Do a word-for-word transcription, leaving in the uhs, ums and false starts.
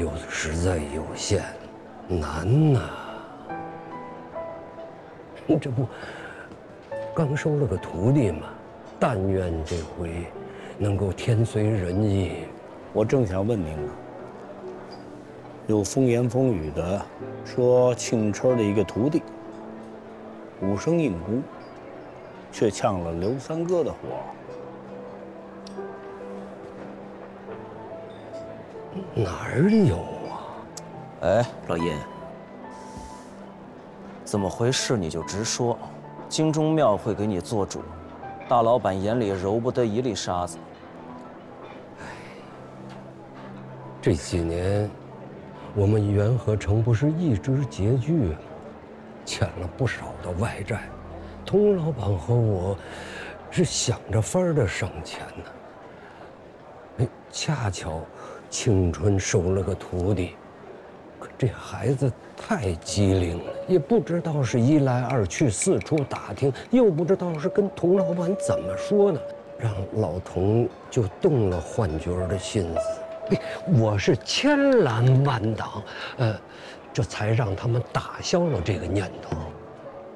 又实在有限，难呐。这不，刚收了个徒弟嘛，但愿这回能够天随人意。 我正想问您呢，有风言风语的说庆琛的一个徒弟武生应姑，却呛了刘三哥的火。 哪儿有啊？ 哎，老尹，怎么回事你就直说，京中庙会给你做主，大老板眼里揉不得一粒沙子。 这几年，我们元和城不是一直拮据吗？欠了不少的外债，佟老板和我是想着法儿的省钱呢。哎，恰巧庆春收了个徒弟，可这孩子太机灵了，也不知道是一来二去四处打听，又不知道是跟佟老板怎么说呢，让老佟就动了换角的心思。哎，我是千拦万挡，呃，这才让他们打消了这个念头。